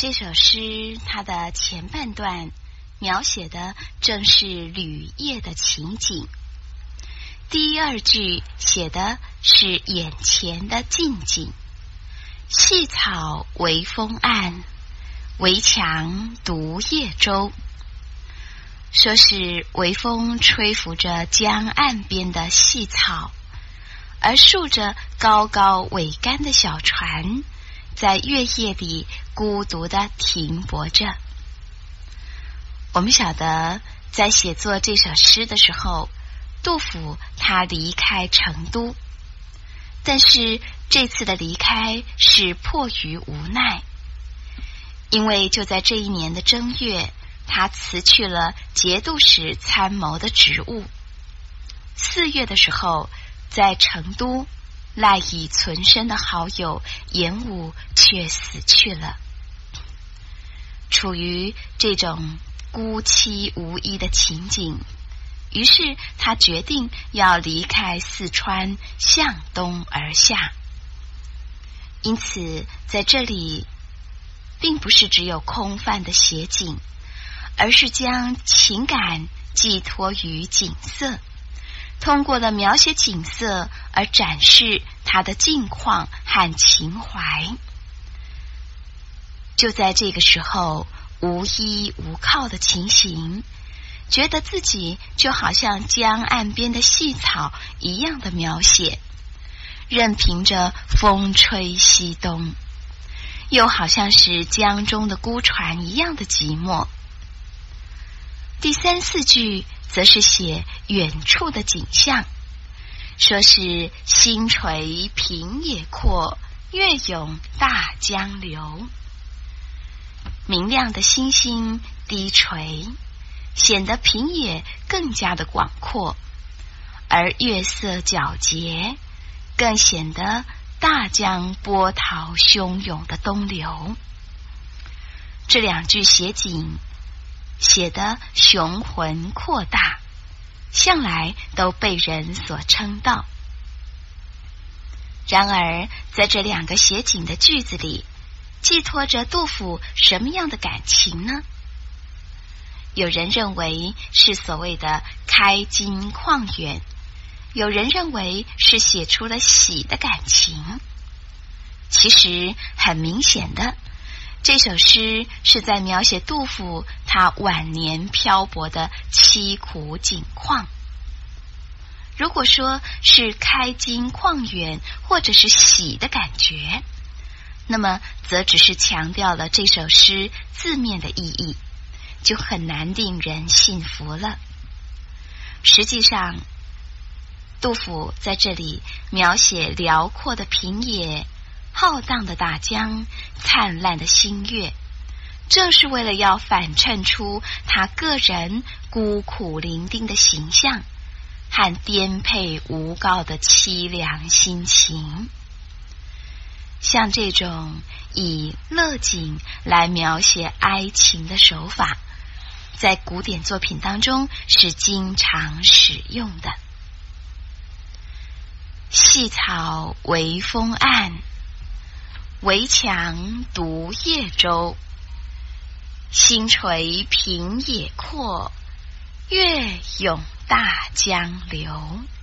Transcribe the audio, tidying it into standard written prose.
这首诗它的前半段描写的正是旅夜的情景，第二句写的是眼前的近景。细草微风岸，围墙独夜舟。说是微风吹拂着江岸边的细草，而竖着高高桅杆的小船在月夜里孤独地停泊着。我们晓得在写作这首诗的时候，杜甫他离开成都，但是这次的离开是迫于无奈，因为就在这一年的正月，他辞去了节度使参谋的职务。4月的时候，在成都赖以存身的好友严武却死去了。处于这种孤凄无依的情景，于是他决定要离开四川，向东而下。因此在这里并不是只有空泛的写景，而是将情感寄托于景色，通过了描写景色而展示他的境况和情怀。就在这个时候，无依无靠的情形，觉得自己就好像江岸边的细草一样的描写，任凭着风吹西东，又好像是江中的孤船一样的寂寞。第3、4句则是写远处的景象，说是星垂平野阔，月涌大江流。明亮的星星低垂，显得平野更加的广阔，而月色皎洁，更显得大江波涛汹涌的东流。这2句写景写得雄浑阔大，向来都被人所称道。然而在这2个写景的句子里，寄托着杜甫什么样的感情呢？有人认为是所谓的开襟旷远，有人认为是写出了喜的感情。其实很明显的，这首诗是在描写杜甫他晚年漂泊的凄苦景况。如果说是开襟旷远或者是喜的感觉，那么则只是强调了这首诗字面的意义，就很难令人信服了。实际上，杜甫在这里描写辽阔的平野、浩荡的大江、灿烂的星月，正是为了要反衬出他个人孤苦伶仃的形象和颠沛无告的凄凉心情。像这种以乐景来描写哀情的手法，在古典作品当中是经常使用的。细草微风岸，围墙独夜舟。星垂平野阔，月涌大江流。